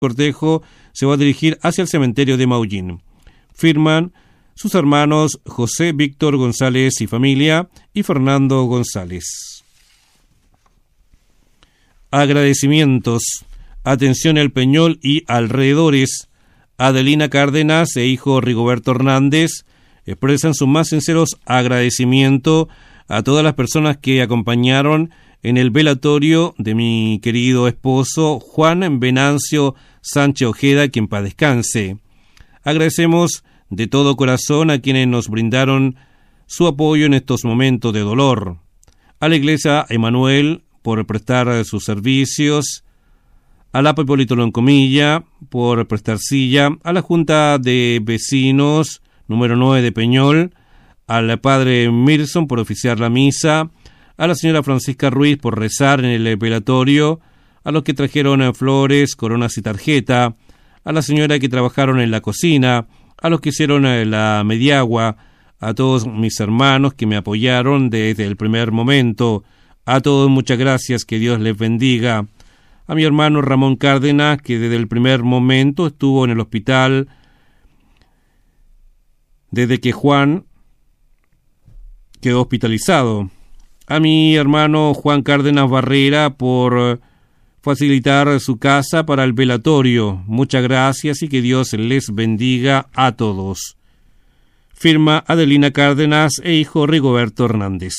cortejo se va a dirigir hacia el cementerio de Maullín. Firman sus hermanos José Víctor González y familia y Fernando González. Agradecimientos. Atención El Peñol y alrededores. Adelina Cárdenas e hijo Rigoberto Hernández expresan su más sinceros agradecimiento a todas las personas que acompañaron en el velatorio de mi querido esposo Juan Venancio Sánchez Ojeda, quien paz descanse. Agradecemos de todo corazón a quienes nos brindaron su apoyo en estos momentos de dolor. A la Iglesia Emanuel por prestar sus servicios, a la Hipólito Loncomilla por prestar silla, a la Junta de Vecinos número 9 de Peñol, al padre Mirson por oficiar la misa, a la señora Francisca Ruiz por rezar en el velatorio, a los que trajeron flores, coronas y tarjeta, a la señora que trabajaron en la cocina, a los que hicieron la mediagua, a todos mis hermanos que me apoyaron desde el primer momento. A todos muchas gracias, que Dios les bendiga. A mi hermano Ramón Cárdenas, que desde el primer momento estuvo en el hospital, desde que Juan quedó hospitalizado. A mi hermano Juan Cárdenas Barrera por facilitar su casa para el velatorio. Muchas gracias y que Dios les bendiga a todos. Firma Adelina Cárdenas e hijo Rigoberto Hernández.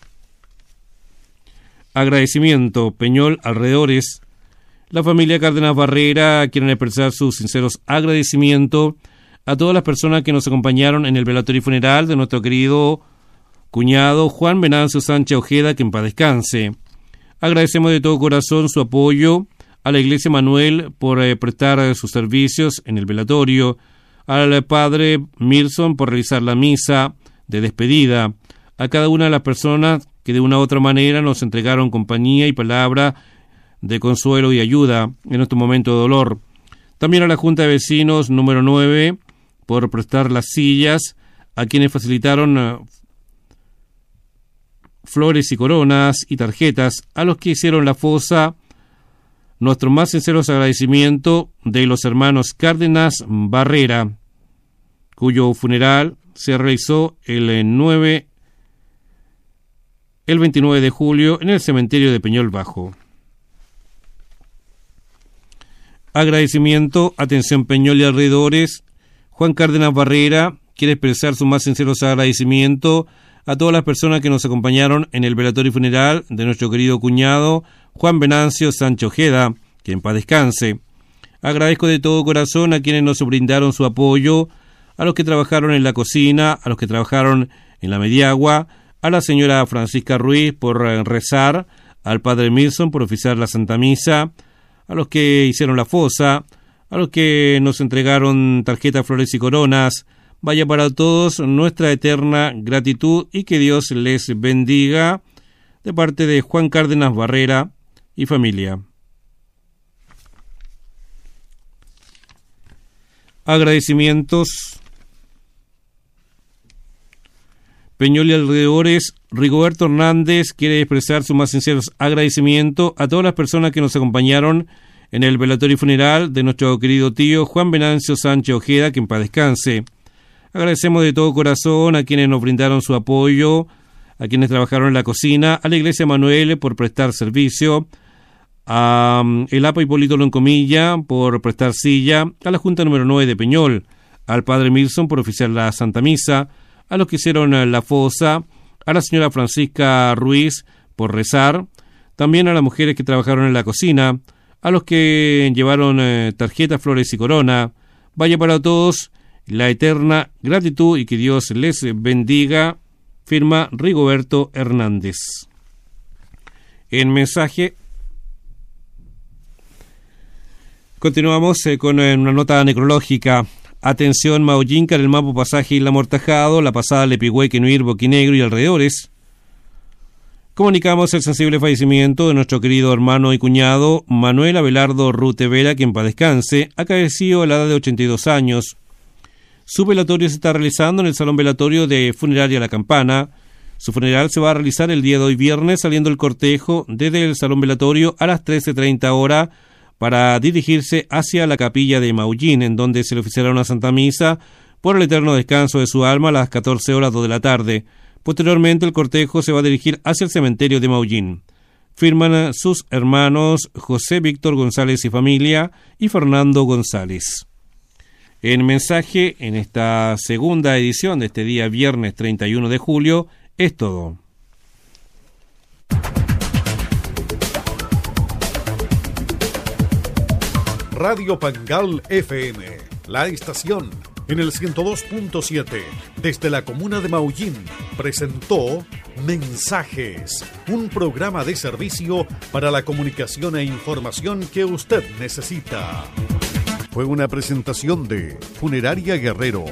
Agradecimiento. Peñol alrededores. La familia Cárdenas Barrera quieren expresar sus sinceros agradecimientos a todas las personas que nos acompañaron en el velatorio y funeral de nuestro querido cuñado Juan Venancio Sánchez Ojeda, que en paz descanse. Agradecemos de todo corazón su apoyo a la Iglesia Manuel por prestar sus servicios en el velatorio, al padre Mirson por realizar la misa de despedida, a cada una de las personas que de una u otra manera nos entregaron compañía y palabra de consuelo y ayuda en nuestro momento de dolor. También a la Junta de Vecinos número 9 por prestar las sillas, a quienes facilitaron flores y coronas y tarjetas, a los que hicieron la fosa, nuestro más sincero agradecimiento de los hermanos Cárdenas Barrera, cuyo funeral se realizó el 29 de julio en el cementerio de Peñol Bajo. Agradecimiento, atención Peñol y alrededores. Juan Cárdenas Barrera quiere expresar su más sincero agradecimiento a todas las personas que nos acompañaron en el velatorio y funeral de nuestro querido cuñado Juan Venancio Sánchez Ojeda, que en paz descanse. Agradezco de todo corazón a quienes nos brindaron su apoyo, a los que trabajaron en la cocina, a los que trabajaron en la mediagua, a la señora Francisca Ruiz por rezar, al padre Milson por oficiar la Santa Misa, a los que hicieron la fosa, a los que nos entregaron tarjetas, flores y coronas. Vaya para todos nuestra eterna gratitud y que Dios les bendiga, de parte de Juan Cárdenas Barrera y familia. Agradecimientos. Peñol y alrededores. Rigoberto Hernández quiere expresar su más sincero agradecimiento a todas las personas que nos acompañaron en el velatorio y funeral de nuestro querido tío Juan Venancio Sánchez Ojeda, que en paz descanse. Agradecemos de todo corazón a quienes nos brindaron su apoyo, a quienes trabajaron en la cocina, a la Iglesia Manuel por prestar servicio, a el APA Hipólito Loncomilla por prestar silla, a la Junta número 9 de Peñol, al padre Milson por oficiar la Santa Misa, a los que hicieron la fosa, a la señora Francisca Ruiz por rezar, también a las mujeres que trabajaron en la cocina, a los que llevaron tarjetas, flores y corona. Vaya para todos la eterna gratitud y que Dios les bendiga. Firma Rigoberto Hernández. En mensaje continuamos con una nota necrológica. Atención Maullín, Carelmapo, Pasaje y La Mortajado, La Pasada, Lepigüey, Quenuir, Boquinegro y alrededores. Comunicamos el sensible fallecimiento de nuestro querido hermano y cuñado Manuel Abelardo Rutevera, quien paz descanse, acaecido a la edad de 82 años. Su velatorio se está realizando en el Salón Velatorio de Funeraria La Campana. Su funeral se va a realizar el día de hoy viernes, saliendo el cortejo desde el Salón Velatorio a las 13:30 horas para dirigirse hacia la capilla de Maullín, en donde se le oficiará una Santa Misa por el eterno descanso de su alma a las 14:02 de la tarde. Posteriormente, el cortejo se va a dirigir hacia el cementerio de Maullín. Firman sus hermanos José Víctor González y familia y Fernando González. El mensaje en esta segunda edición de este día viernes 31 de julio es todo. Radio Pangal FM, la estación en el 102.7 desde la comuna de Maullín presentó Mensajes, un programa de servicio para la comunicación e información que usted necesita. Fue una presentación de Funeraria Guerrero.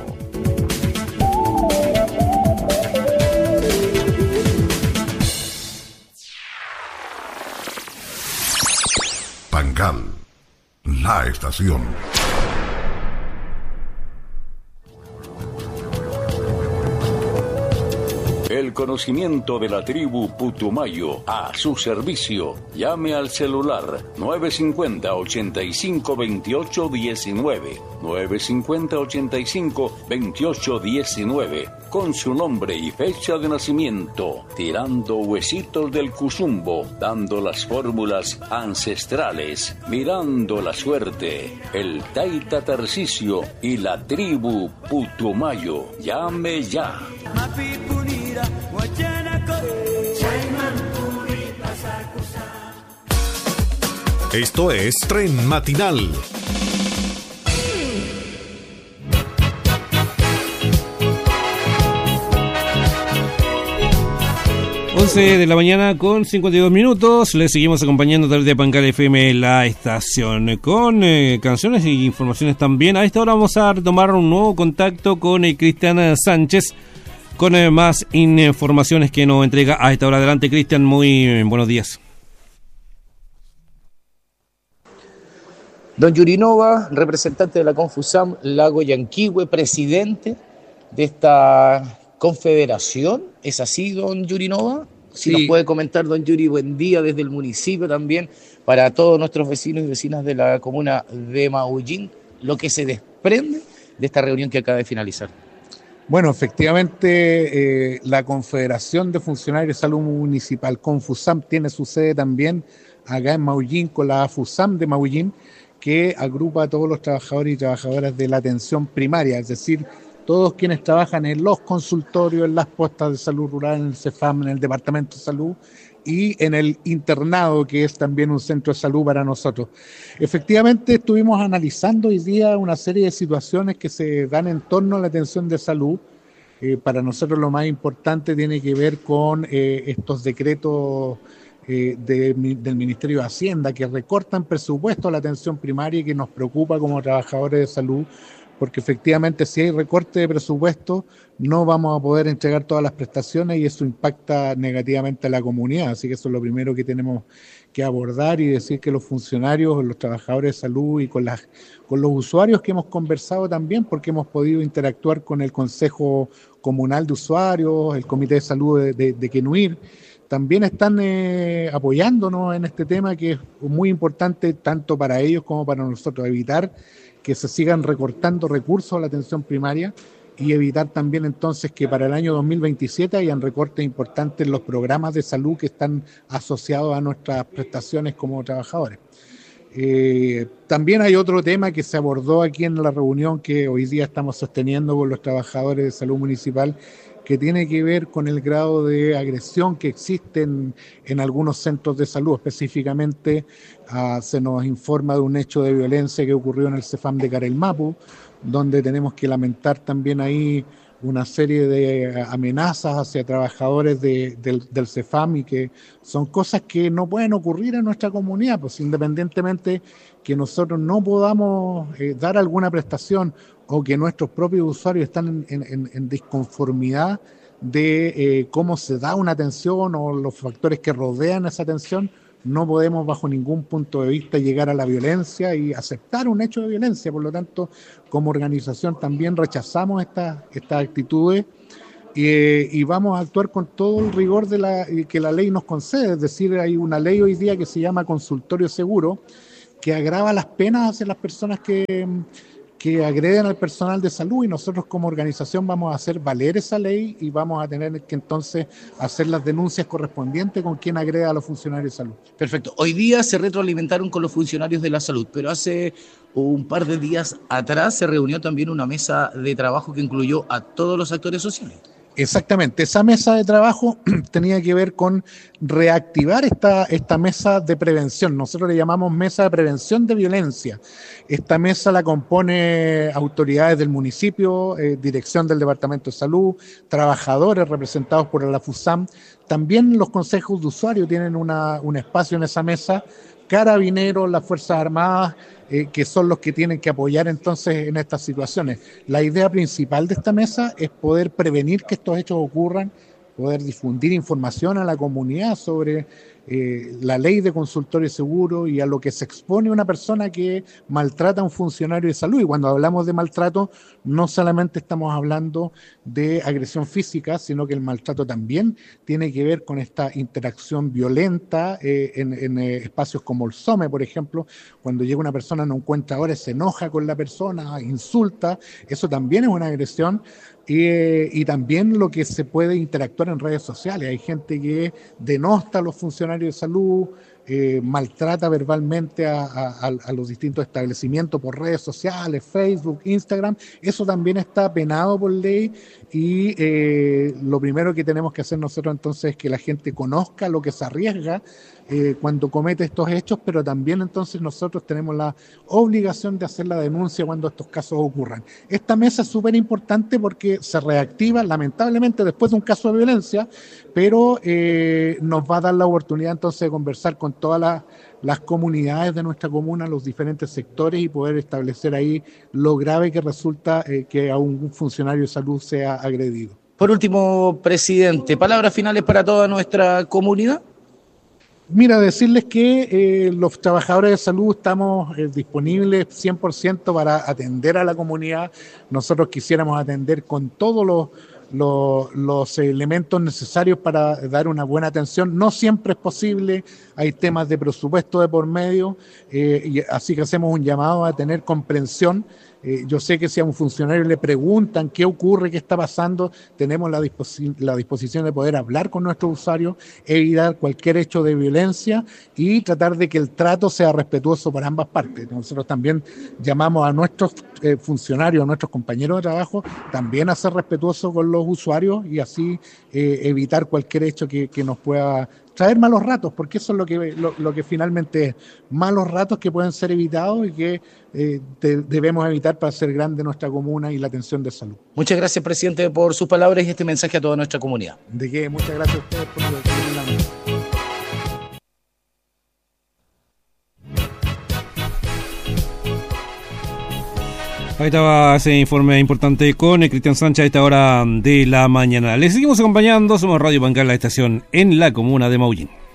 Pangal, la estación. El conocimiento de la tribu Putumayo a su servicio. Llame al celular 950-85-2819. 950-85-2819. Con su nombre y fecha de nacimiento. Tirando huesitos del Cuzumbo. Dando las fórmulas ancestrales. Mirando la suerte. El Taita Tarcisio y la tribu Putumayo. Llame ya. Esto es Tren Matinal. De la mañana con 52 minutos. Les seguimos acompañando a través de Pangal FM, la estación, con canciones e informaciones también. A esta hora vamos a retomar un nuevo contacto con Cristian Sánchez, con más informaciones que nos entrega a esta hora. Adelante, Cristian, muy buenos días. Don Yuri Nova, representante de la Confusam Lago Yanquihue, presidente de esta confederación. ¿Es así, don Yuri Nova? Si sí. Nos puede comentar, don Yuri, buen día desde el municipio también, para todos nuestros vecinos y vecinas de la comuna de Maullín, lo que se desprende de esta reunión que acaba de finalizar. Bueno, efectivamente, la Confederación de Funcionarios de Salud Municipal, Confusam, tiene su sede también acá en Maullín, con la AFUSAM de Maullín, que agrupa a todos los trabajadores y trabajadoras de la atención primaria, es decir, todos quienes trabajan en los consultorios, en las postas de salud rural, en el CEFAM, en el Departamento de Salud y en el internado, que es también un centro de salud para nosotros. Efectivamente, estuvimos analizando hoy día una serie de situaciones que se dan en torno a la atención de salud. Para nosotros lo más importante tiene que ver con estos decretos del Ministerio de Hacienda que recortan presupuesto a la atención primaria y que nos preocupa como trabajadores de salud, porque efectivamente si hay recorte de presupuesto no vamos a poder entregar todas las prestaciones y eso impacta negativamente a la comunidad. Así que eso es lo primero que tenemos que abordar y decir que los funcionarios, los trabajadores de salud y con los usuarios que hemos conversado también, porque hemos podido interactuar con el Consejo Comunal de Usuarios, el Comité de Salud de Quenuir, también están apoyándonos en este tema que es muy importante tanto para ellos como para nosotros, evitar que se sigan recortando recursos a la atención primaria y evitar también entonces que para el año 2027 hayan recortes importantes en los programas de salud que están asociados a nuestras prestaciones como trabajadores. También hay otro tema que se abordó aquí en la reunión que hoy día estamos sosteniendo con los trabajadores de salud municipal, que tiene que ver con el grado de agresión que existe en algunos centros de salud. Específicamente se nos informa de un hecho de violencia que ocurrió en el CEFAM de Carelmapu, donde tenemos que lamentar también ahí una serie de amenazas hacia trabajadores del CEFAM y que son cosas que no pueden ocurrir en nuestra comunidad, pues independientemente que nosotros no podamos dar alguna prestación o que nuestros propios usuarios están en disconformidad de cómo se da una atención o los factores que rodean esa atención, no podemos bajo ningún punto de vista llegar a la violencia y aceptar un hecho de violencia. Por lo tanto, como organización también rechazamos estas actitudes y vamos a actuar con todo el rigor que la ley nos concede. Es decir, hay una ley hoy día que se llama Consultorio Seguro, que agrava las penas hacia las personas que agreden al personal de salud, y nosotros como organización vamos a hacer valer esa ley y vamos a tener que entonces hacer las denuncias correspondientes con quien agreda a los funcionarios de salud. Perfecto. Hoy día se retroalimentaron con los funcionarios de la salud, pero hace un par de días atrás se reunió también una mesa de trabajo que incluyó a todos los actores sociales. Exactamente, esa mesa de trabajo tenía que ver con reactivar esta mesa de prevención. Nosotros le llamamos mesa de prevención de violencia. Esta mesa la compone autoridades del municipio, dirección del Departamento de Salud, trabajadores representados por la FUSAM. También los consejos de usuarios tienen un espacio en esa mesa, Carabineros, las Fuerzas Armadas, que son los que tienen que apoyar entonces en estas situaciones. La idea principal de esta mesa es poder prevenir que estos hechos ocurran, poder difundir información a la comunidad sobre la ley de consultorio seguro y a lo que se expone una persona que maltrata a un funcionario de salud. Y cuando hablamos de maltrato, no solamente estamos hablando de agresión física, sino que el maltrato también tiene que ver con esta interacción violenta en espacios como el SOME, por ejemplo. Cuando llega una persona, no encuentra horas, se enoja con la persona, insulta, eso también es una agresión. Y también lo que se puede interactuar en redes sociales. Hay gente que denosta a los funcionarios de salud, maltrata verbalmente a los distintos establecimientos por redes sociales, Facebook, Instagram. Eso también está penado por ley, y lo primero que tenemos que hacer nosotros entonces es que la gente conozca lo que se arriesga cuando comete estos hechos, pero también entonces nosotros tenemos la obligación de hacer la denuncia cuando estos casos ocurran. Esta mesa es súper importante porque se reactiva lamentablemente después de un caso de violencia, pero nos va a dar la oportunidad entonces de conversar con todas las comunidades de nuestra comuna, los diferentes sectores, y poder establecer ahí lo grave que resulta que a un funcionario de salud sea agredido. Por último, presidente, palabras finales para toda nuestra comunidad. Mira, decirles que los trabajadores de salud estamos disponibles 100% para atender a la comunidad. Nosotros quisiéramos atender con todos los elementos necesarios para dar una buena atención. No siempre es posible, hay temas de presupuesto de por medio, y así que hacemos un llamado a tener comprensión. Yo sé que si a un funcionario le preguntan qué ocurre, qué está pasando, tenemos la disposición de poder hablar con nuestros usuarios, evitar cualquier hecho de violencia y tratar de que el trato sea respetuoso para ambas partes. Nosotros también llamamos a nuestros funcionarios, a nuestros compañeros de trabajo, también a ser respetuosos con los usuarios y así evitar cualquier hecho que nos pueda traer malos ratos, porque eso es lo que finalmente es, malos ratos que pueden ser evitados y que debemos evitar para hacer grande nuestra comuna y la atención de salud. Muchas gracias, presidente, por sus palabras y este mensaje a toda nuestra comunidad. De qué, muchas gracias a ustedes por lo que tienen la mesa. Ahí estaba ese informe importante con Cristian Sánchez a esta hora de la mañana. Les seguimos acompañando, somos Radio Bancal, la estación en la comuna de Maullín.